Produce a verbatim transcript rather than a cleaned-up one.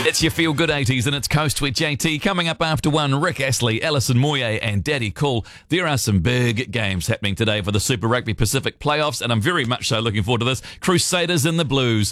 It's your Feel Good eighties and it's Coast with J T. Coming up after one, Rick Astley, Alison Moyet and Daddy Cool. There are some big games happening today for the Super Rugby Pacific playoffs and I'm very much so looking forward to this. Crusaders in the Blues